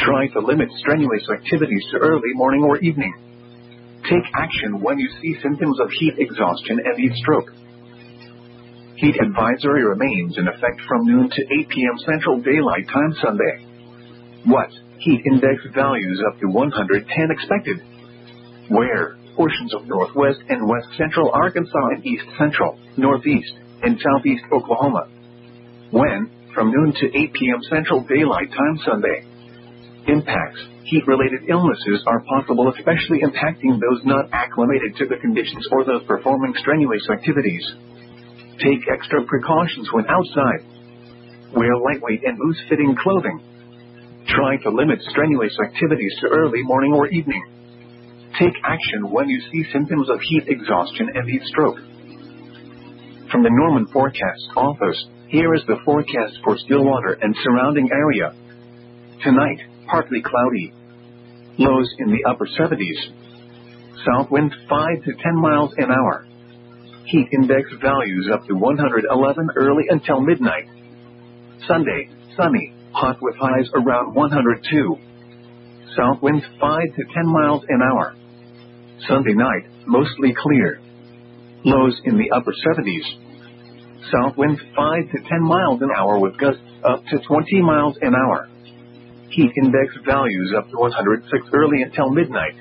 Try to limit strenuous activities to early morning or evening. Take action when you see symptoms of heat exhaustion and heat stroke. Heat advisory remains in effect from noon to 8 p.m. Central Daylight Time Sunday. What? Heat index values up to 110 expected. Where? Portions of northwest and west central Arkansas and east central, northeast, and southeast Oklahoma. When? From noon to 8 p.m. Central Daylight Time Sunday. Impacts. Heat-related illnesses are possible, especially impacting those not acclimated to the conditions or those performing strenuous activities. Take extra precautions when outside. Wear lightweight and loose-fitting clothing. Try to limit strenuous activities to early morning or evening. Take action when you see symptoms of heat exhaustion and heat stroke. From the Norman Forecast Office, here is the forecast for Stillwater and surrounding area. Tonight, partly cloudy. Lows in the upper 70s. South wind 5 to 10 miles an hour. Heat index values up to 111 early until midnight. Sunday, sunny, hot with highs around 102. South winds 5 to 10 miles an hour. Sunday night, mostly clear. Lows in the upper 70s. South winds 5 to 10 miles an hour with gusts up to 20 miles an hour. Heat index values up to 106 early until midnight.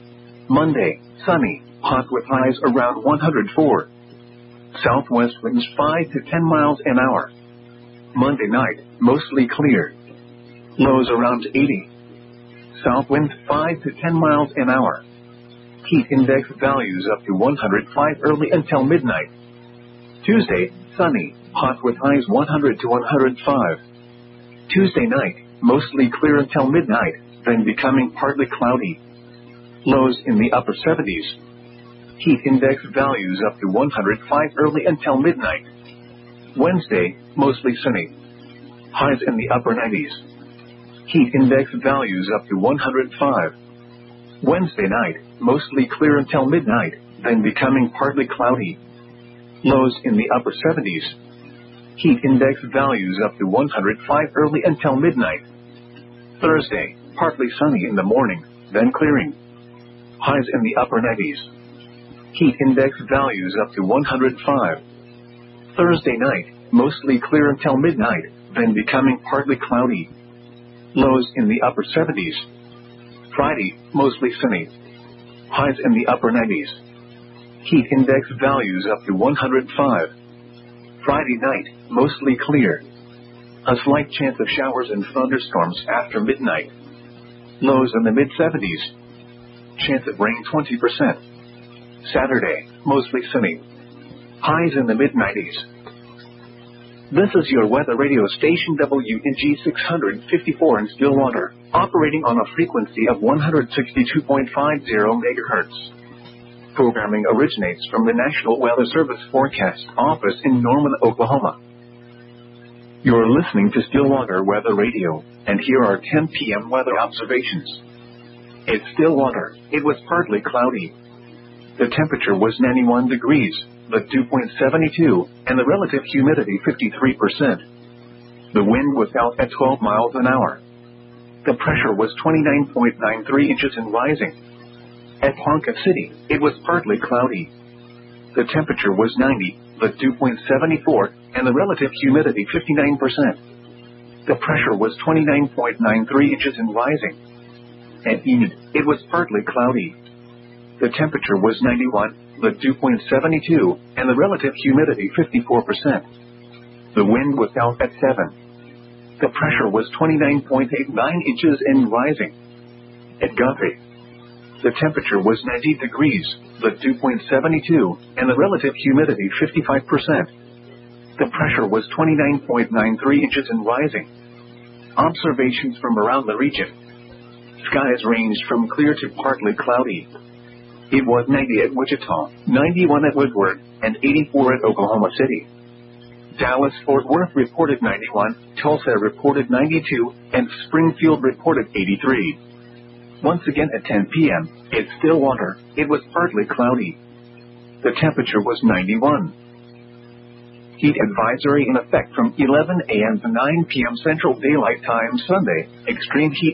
Monday, sunny, hot with highs around 104. Southwest winds 5 to 10 miles an hour. Monday night, mostly clear. Lows around 80. South wind 5 to 10 miles an hour. Heat index values up to 105 early until midnight. Tuesday, sunny, hot with highs 100 to 105. Tuesday night, mostly clear until midnight, then becoming partly cloudy. Lows in the upper 70s. Heat index values up to 105 early until midnight. Wednesday, mostly sunny. Highs in the upper 90s. Heat index values up to 105. Wednesday night, mostly clear until midnight, then becoming partly cloudy. Lows in the upper 70s. Heat index values up to 105 early until midnight. Thursday, partly sunny in the morning, then clearing. Highs in the upper 90s. Heat index values up to 105. Thursday night, mostly clear until midnight, then becoming partly cloudy. Lows in the upper 70s. Friday, mostly sunny. Highs in the upper 90s. Heat index values up to 105. Friday night, mostly clear. A slight chance of showers and thunderstorms after midnight. Lows in the mid-70s. Chance of rain 20%. Saturday, mostly sunny. Highs in the mid-90s. This is your weather radio station WNG 654 in Stillwater, operating on a frequency of 162.50 MHz. Programming originates from the National Weather Service Forecast Office in Norman, Oklahoma. You're listening to Stillwater Weather Radio, and here are 10 p.m. weather observations. At Stillwater, it was partly cloudy. The temperature was 91 degrees, the dew point 72, and the relative humidity 53%. The wind was out at 12 miles an hour. The pressure was 29.93 inches and rising. At Ponca City, it was partly cloudy. The temperature was 90, the dew point 74, and the relative humidity 59%. The pressure was 29.93 inches and rising. At Enid, it was partly cloudy. The temperature was 91, the dew point 72, and the relative humidity 54%. The wind was out at 7. The pressure was 29.89 inches and rising. At Guthrie, the temperature was 90 degrees, the dew point 72, and the relative humidity 55%. The pressure was 29.93 inches and rising. Observations from around the region. Skies ranged from clear to partly cloudy. It was 90 at Wichita, 91 at Woodward, and 84 at Oklahoma City. Dallas-Fort Worth reported 91, Tulsa reported 92, and Springfield reported 83. Once again at 10 p.m., at Stillwater, it was partly cloudy. The temperature was 91. Heat advisory in effect from 11 a.m. to 9 p.m. Central Daylight Time Sunday. Extreme heat